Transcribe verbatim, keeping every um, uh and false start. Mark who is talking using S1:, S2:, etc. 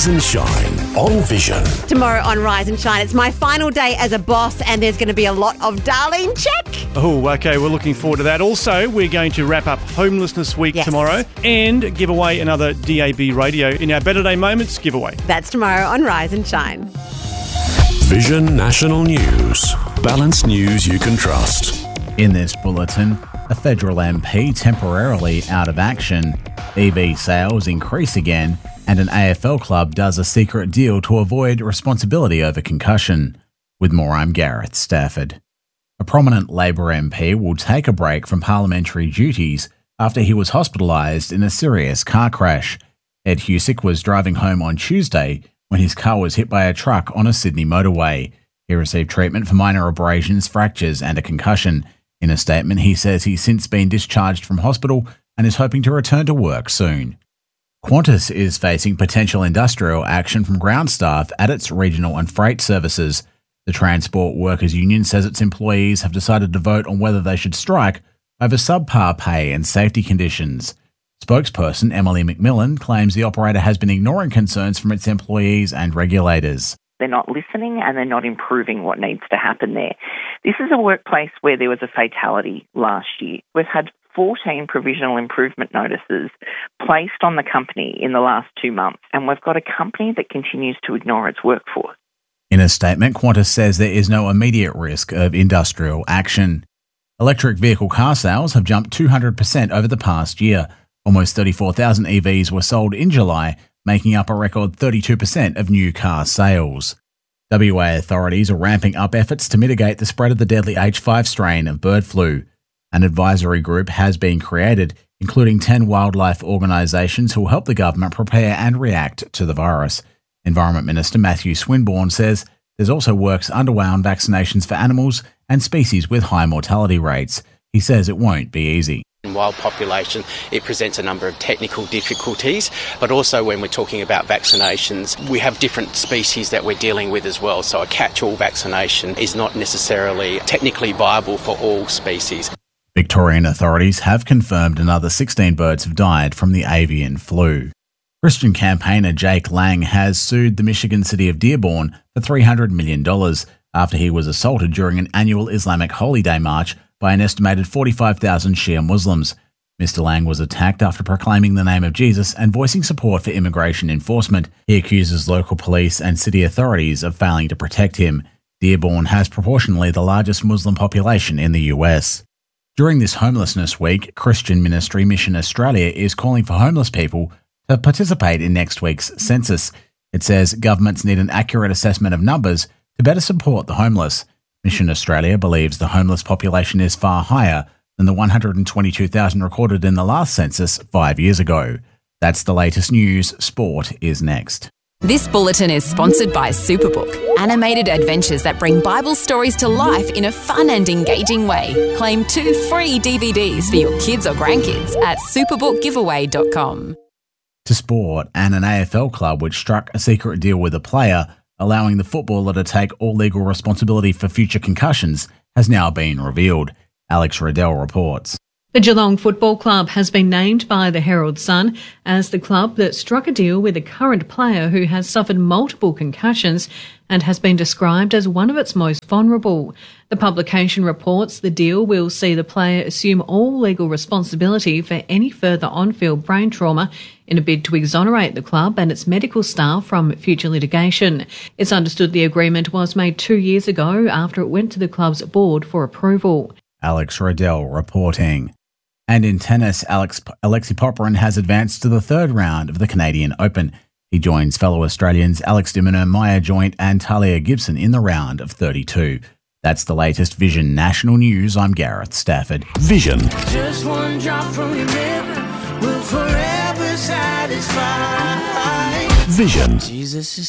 S1: Rise and Shine on Vision.
S2: Tomorrow on Rise and Shine, it's my final day as a boss, and there's going to be a lot of Darlene check.
S3: Oh, okay. We're looking forward to that. Also, we're going to wrap up Homelessness Week
S2: Yes.
S3: tomorrow and give away another D A B radio in our Better Day Moments giveaway.
S2: That's tomorrow on Rise and Shine.
S1: Vision National News. Balanced news you can trust.
S4: In this bulletin, a federal M P temporarily out of action, E V sales increase again, and an A F L club does a secret deal to avoid responsibility over concussion. With more, I'm Gareth Stafford. A prominent Labor M P will take a break from parliamentary duties after he was hospitalised in a serious car crash. Ed Husick was driving home on Tuesday when his car was hit by a truck on a Sydney motorway. He received treatment for minor abrasions, fractures and a concussion. In a statement, he says he's since been discharged from hospital and is hoping to return to work soon. Qantas is facing potential industrial action from ground staff at its regional and freight services. The Transport Workers Union says its employees have decided to vote on whether they should strike over subpar pay and safety conditions. Spokesperson Emily McMillan claims the operator has been ignoring concerns from its employees and regulators.
S5: They're not listening and they're not improving what needs to happen there. This is a workplace where there was a fatality last year. We've had fourteen provisional improvement notices placed on the company in the last two months, and we've got a company that continues to ignore its workforce.
S4: In a statement, Qantas says there is no immediate risk of industrial action. Electric vehicle car sales have jumped two hundred percent over the past year. Almost thirty-four thousand E Vs were sold in July, making up a record thirty-two percent of new car sales. W A authorities are ramping up efforts to mitigate the spread of the deadly H five strain of bird flu. An advisory group has been created, including ten wildlife organisations who will help the government prepare and react to the virus. Environment Minister Matthew Swinburne says there's also works underway on vaccinations for animals and species with high mortality rates. He says it won't be easy.
S6: In wild population, it presents a number of technical difficulties, but also when we're talking about vaccinations, we have different species that we're dealing with as well. So a catch-all vaccination is not necessarily technically viable for all species.
S4: Victorian authorities have confirmed another sixteen birds have died from the avian flu. Christian campaigner Jake Lang has sued the Michigan city of Dearborn for three hundred million dollars after he was assaulted during an annual Islamic Holy Day march by an estimated forty-five thousand Shia Muslims. Mister Lang was attacked after proclaiming the name of Jesus and voicing support for immigration enforcement. He accuses local police and city authorities of failing to protect him. Dearborn has proportionally the largest Muslim population in the U S. During this Homelessness Week, Christian ministry Mission Australia is calling for homeless people to participate in next week's census. It says governments need an accurate assessment of numbers to better support the homeless. Mission Australia believes the homeless population is far higher than the one hundred twenty-two thousand recorded in the last census five years ago. That's the latest news. Sport is next.
S7: This bulletin is sponsored by Superbook, animated adventures that bring Bible stories to life in a fun and engaging way. Claim two free D V Ds for your kids or grandkids at superbook giveaway dot com.
S4: To sport, and an A F L club which struck a secret deal with a player, allowing the footballer to take all legal responsibility for future concussions, has now been revealed. Alex Riddell reports.
S8: The Geelong Football Club has been named by the Herald Sun as the club that struck a deal with a current player who has suffered multiple concussions and has been described as one of its most vulnerable. The publication reports the deal will see the player assume all legal responsibility for any further on-field brain trauma in a bid to exonerate the club and its medical staff from future litigation. It's understood the agreement was made two years ago after it went to the club's board for approval.
S4: Alex Riddell reporting. And in tennis, Alex, Alexei Popyrin has advanced to the third round of the Canadian Open. He joins fellow Australians Alex de Minaur, Maya Joint and Talia Gibson in the round of thirty-two. That's the latest Vision National News. I'm Gareth Stafford.
S1: Vision.
S9: Just one drop from your river will forever satisfy.
S1: Vision.
S9: Jesus is